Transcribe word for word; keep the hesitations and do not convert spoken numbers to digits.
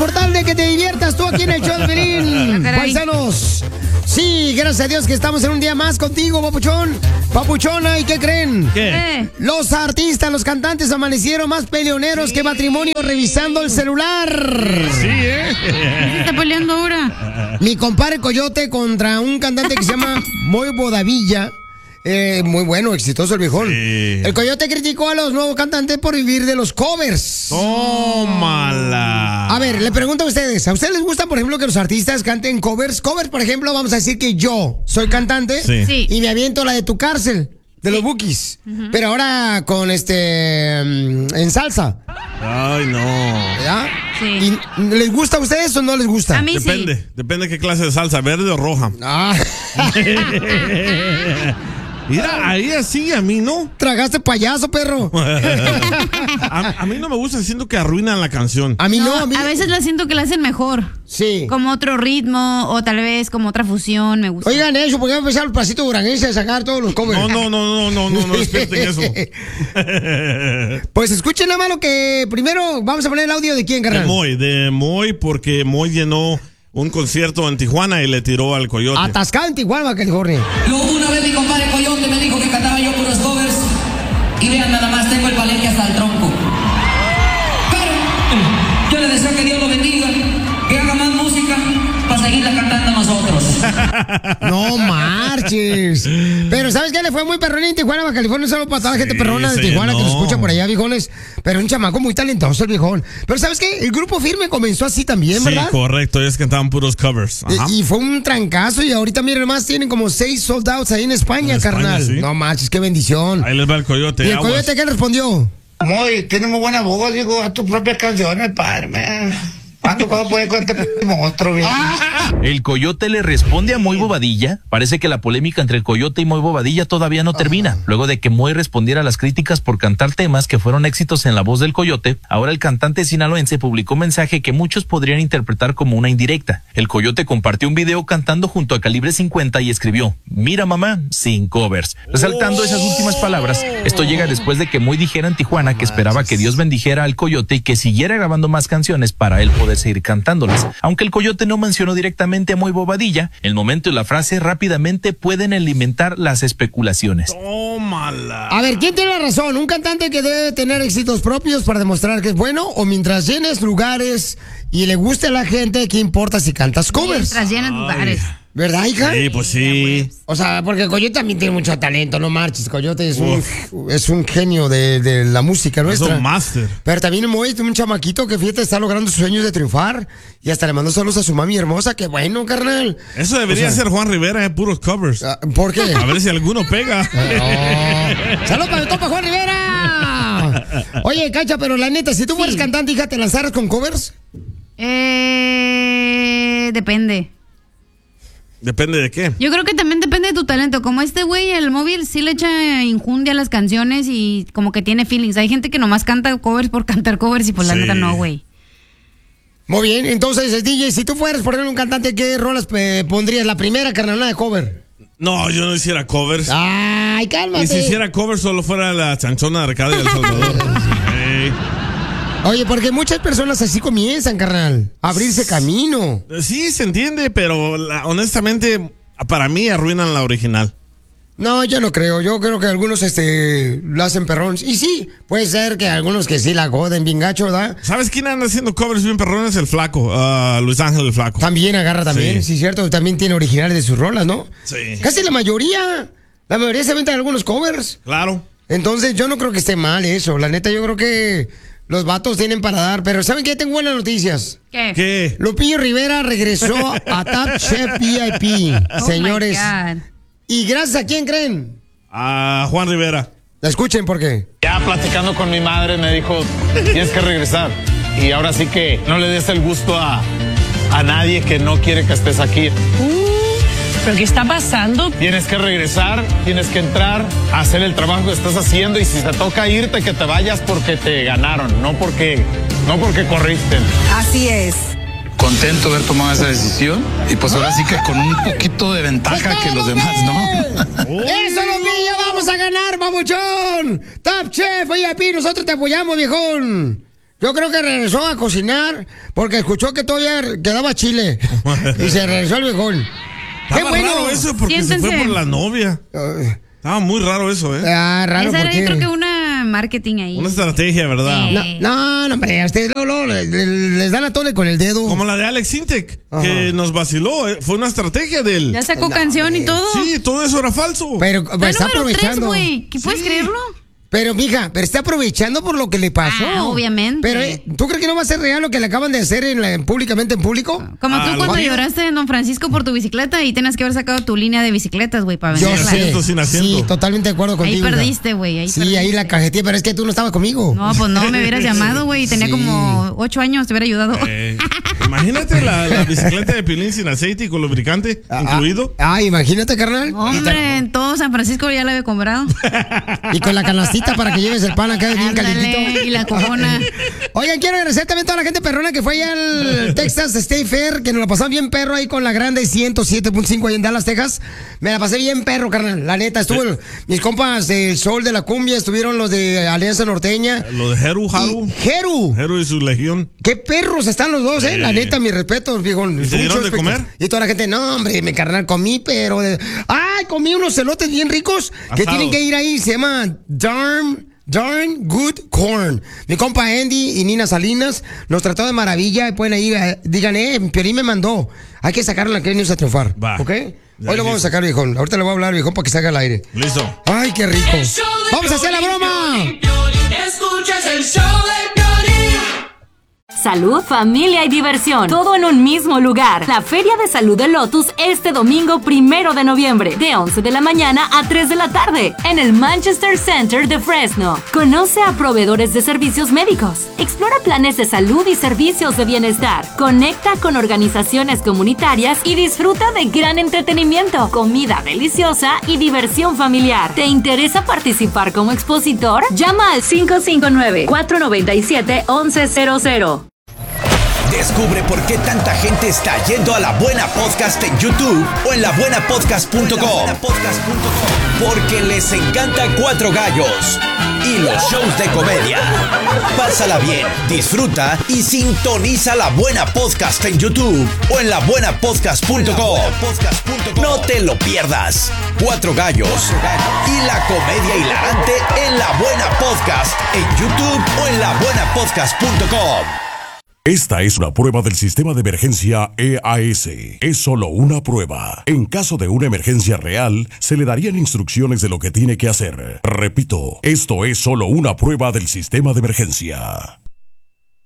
importante que te diviertas tú aquí en el show de Pelín. Paisanos. Sí, gracias a Dios que estamos en un día más contigo, papuchón. Papuchona, ¿y qué creen? ¿Qué? Los artistas, los cantantes amanecieron más peleoneros sí. que matrimonio revisando el celular. Sí, ¿eh? ¿Qué se está peleando ahora? Mi compadre Coyote contra un cantante que se llama Moy Bodavilla. Eh, muy bueno, exitoso el viejón. Sí. El Coyote criticó a los nuevos cantantes por vivir de los covers. ¡Tómala! A ver, le pregunto a ustedes, ¿a ustedes les gusta, por ejemplo, que los artistas canten covers? Covers, por ejemplo, vamos a decir que yo soy cantante sí. Sí. y me aviento la de Tu Cárcel, de sí. los Bukis. Uh-huh. Pero ahora con este... en salsa. Ay, no. ¿Ya? Sí. ¿Y les gusta a ustedes o no les gusta? A mí depende, sí. Depende de qué clase de salsa, verde o roja. Ah. Mira, ahí así, a mí no. Tragaste payaso, perro. a, a mí no me gusta, siento que arruinan la canción. A mí no, no a mí. A veces la siento que la hacen mejor. Sí. Como otro ritmo o tal vez como otra fusión, me gusta. Oigan eso, porque va a empezar el pasito duranguense a sacar todos los covers. No, no, no, no, no, no, no despierten eso. Pues escuchen nada más lo que primero vamos a poner el audio de quién, carnal. De Moy, de Moy, porque Moy llenó un concierto en Tijuana y le tiró al Coyote. Atascado en Tijuana, California. Yo una vez mi compadre Coyote me dijo que cantaba yo puros covers y vean nada más, tengo el palenque hasta el tronco. Pero yo le deseo que Dios lo bendiga, que haga más música para seguirla cantando a nosotros. No marches. Pero ¿sabes qué? Le fue muy perrón en Tijuana, Baja California, solo para toda la gente Sí, perrona de sí, Tijuana no. que nos escucha por allá, viejones. Pero un chamaco muy talentoso el viejón. Pero ¿sabes qué? El grupo Firme comenzó así también, Sí, ¿verdad? correcto, ellos cantaban puros covers. Ajá. Y, y fue un trancazo y ahorita, miren, más tienen como seis sold outs ahí en España, En España, carnal. sí. No manches, qué bendición. Ahí les va el Coyote. ¿Y el aguas. Coyote qué respondió? Muy, tiene muy buena voz, digo, a tus propias canciones, padre, man. ¿Cuánto cuándo puede con este p- monstruo, bien? El Coyote le responde a Moy Bobadilla. Parece que la polémica entre el Coyote y Moy Bobadilla todavía no termina. Luego de que Moy respondiera a las críticas por cantar temas que fueron éxitos en la voz del Coyote, ahora el cantante sinaloense publicó un mensaje que muchos podrían interpretar como una indirecta. El Coyote compartió un video cantando junto a Calibre cincuenta y escribió: "Mira mamá, sin covers", resaltando esas últimas palabras. Esto llega después de que Moy dijera en Tijuana que esperaba que Dios bendijera al Coyote y que siguiera grabando más canciones para él poder seguir cantándolas. Aunque el Coyote no mencionó directamente a Moy Bobadilla, el momento y la frase rápidamente pueden alimentar las especulaciones. Tómala. A ver, ¿quién tiene la razón? ¿Un cantante que debe tener éxitos propios para demostrar que es bueno? ¿O mientras llenes lugares y le guste a la gente, qué importa si cantas covers? Mientras llenan lugares. ¿Verdad, hija? Sí, pues sí. O sea, porque Coyote también tiene mucho talento, no marches. Coyote es, un, es un genio de, de la música Es nuestra. un máster. Pero también Moy, un chamaquito que fíjate está logrando sus sueños de triunfar. Y hasta le mandó saludos a su mami hermosa. Qué bueno, carnal. Eso debería O sea, ser Juan Rivera, eh, puros covers. ah, ¿Por qué? A ver si alguno pega. Oh. ¡Salud para el topa, Juan Rivera! Oye, Cacha, pero la neta, si tú fueras Sí. cantante, hija, ¿te lanzaras con covers? Eh, depende. Depende de qué. Yo creo que también depende de tu talento. Como este güey, el móvil sí le echa injundia a las canciones y como que tiene feelings. Hay gente que nomás canta covers por cantar covers y pues la Sí. neta no, güey. Muy bien, entonces, D J, si tú fueras, por ejemplo, un cantante, ¿qué rolas eh, pondrías? La primera, carnal, una de cover. No, yo no hiciera covers. Ay, cálmate. Y si hiciera covers solo fuera la chanchona de Arcadia del Salvador. Ey. Oye, porque muchas personas así comienzan, carnal. A abrirse camino. Sí, se entiende, pero la- honestamente, para mí arruinan la original. No, yo no creo. Yo creo que algunos este, lo hacen perrón. Y sí, puede ser que algunos que sí la goden bien gacho, ¿verdad? ¿Sabes quién anda haciendo covers bien perrones? El Flaco, ah, Luis Ángel el Flaco. También agarra también, sí, Sí. cierto. También tiene originales de sus rolas, ¿no? Sí. Casi la mayoría. La mayoría se aventan algunos covers. Claro. Entonces yo no creo que esté mal eso. La neta, yo creo que los vatos tienen para dar. Pero ¿saben qué? Tengo buenas noticias. ¿Qué? ¿Qué? Lupillo Rivera regresó a Top Chef V I P, Oh señores. my God. ¿Y gracias a quién creen? A Juan Rivera. Escuchen por qué. Ya platicando con mi madre me dijo, tienes que regresar. Y ahora sí que no le des el gusto a, a nadie que no quiere que estés aquí. ¿Pero qué está pasando? Tienes que regresar, tienes que entrar, hacer el trabajo que estás haciendo y si te toca irte, que te vayas porque te ganaron, no porque, no porque corriste. Así es. Contento de haber tomado esa decisión y pues ahora sí que con un poquito de ventaja que los demás, ¿no? ¡Eso, Lupillo! ¡Vamos a ganar, babuchón! Top Chef V I P, nosotros te apoyamos, viejón. Yo creo que regresó a cocinar porque escuchó que todavía quedaba chile. Y se regresó el viejón. Estaba ¡Qué bueno! raro eso porque Siéntense. se fue por la novia. Estaba muy raro eso, ¿eh? Ah, raro, Esa ¿por era, qué? yo creo que una marketing ahí. Una estrategia, ¿verdad? Eh. No, no, hombre, a ustedes luego, luego, le- le- les dan a tole con el dedo. Como la de Alex Sintek, que nos vaciló. ¿eh? Fue una estrategia de él. Ya sacó No, canción y todo. Sí, todo eso era falso. Pero pues, está número tres, aprovechando. güey. ¿Qué puedes Sí. creerlo? Pero, mija, pero está aprovechando por lo que le pasó. Ah, obviamente. Pero, eh, ¿tú crees que no va a ser real lo que le acaban de hacer en la- públicamente en público? Como Ah, tú lo cuando mío. lloraste en Don Francisco por tu bicicleta y tenías que haber sacado tu línea de bicicletas, güey, para Yo venderla. sé. asiento, sin asiento. Sí, totalmente de acuerdo Ahí contigo. hija. perdiste, güey. Ahí Sí, perdiste. ahí la cajeteé, pero es que tú no estabas conmigo. No, pues no, me hubieras llamado, güey. Tenía Sí. como ocho años, te hubiera ayudado. Eh, imagínate la, la bicicleta de Pilín sin aceite y con lubricante Ah, incluido. Ah, imagínate, carnal. Hombre, en todo San Francisco ya la había comprado. Y con la canastita para que lleves el pan acá bien Ándale, calentito. y la cojona. Oigan, quiero agradecer también a toda la gente perrona que fue allá al Texas State Fair, que nos la pasamos bien perro ahí con la grande ciento siete punto cinco ahí en Dallas, Texas. Me la pasé bien perro, carnal. La neta, estuvo el- mis compas del Sol de la Cumbia, estuvieron los de Alianza Norteña. Lo de Jeru, Haru. Y Jeru. Jeru y su legión. Qué perros están los dos, eh. La neta, mis respetos, viejo. ¿Y te dieron de comer? Y toda la gente, no, hombre, mi carnal, comí, pero. de- Ay, comí unos celotes bien ricos que Asados. tienen que ir ahí. Se llama Darn. Darn Good Corn. Mi compa Andy y Nina Salinas nos trató de maravilla. Y pueden ir, eh, digan, eh, Piolín me mandó. Hay que sacarlo en la que venimos a triunfar. Va. ¿Ok? Ya Hoy lo vamos a listo. sacar, viejón. Ahorita le voy a hablar, viejón, para que salga al aire. Listo. Ay, qué rico. ¡Vamos a hacer la broma! Escuchas el show de Piolín. Salud, familia y diversión, todo en un mismo lugar. La Feria de Salud de Lotus este domingo primero de noviembre, de once de la mañana a tres de la tarde, en el Manchester Center de Fresno. Conoce a proveedores de servicios médicos, explora planes de salud y servicios de bienestar, conecta con organizaciones comunitarias y disfruta de gran entretenimiento, comida deliciosa y diversión familiar. ¿Te interesa participar como expositor? Llama al cinco cinco nueve, cuatro nueve siete, once cero cero. Descubre por qué tanta gente está yendo a La Buena Podcast en YouTube o en la buena podcast punto com. Porque les encanta Cuatro Gallos y los shows de comedia. Pásala bien, disfruta y sintoniza La Buena Podcast en YouTube o en la buena podcast punto com. No te lo pierdas. Cuatro Gallos y la comedia hilarante en La Buena Podcast en YouTube o en la buena podcast punto com. Esta es una prueba del sistema de emergencia E A S. Es solo una prueba. En caso de una emergencia real, se le darían instrucciones de lo que tiene que hacer. Repito, esto es solo una prueba del sistema de emergencia.